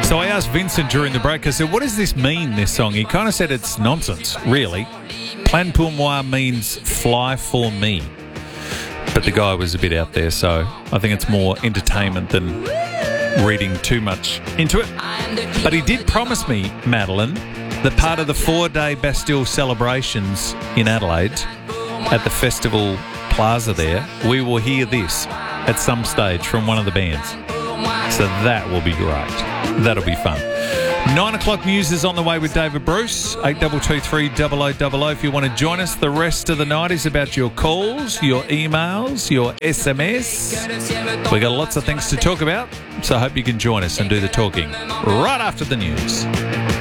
So I asked Vincent during the break, I said, what does this mean, this song? He kind of said it's nonsense, really. Plan pour moi means fly for me. But the guy was a bit out there, so I think it's more entertainment than reading too much into it. But he did promise me, Madeline, that part of the 4-day Bastille celebrations in Adelaide at the Festival Plaza there, we will hear this at some stage from one of the bands. So that will be great. That'll be fun. 9 o'clock news is on the way with David Bruce. 8223 0000 if you want to join us. The rest of the night is about your calls, your emails, your SMS. We got lots of things to talk about, so I hope you can join us and do the talking right after the news.